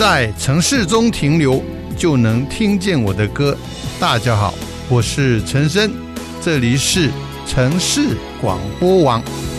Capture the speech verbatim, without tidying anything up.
在城市中停留，就能听见我的歌。大家好，我是陈升，这里是城市广播网。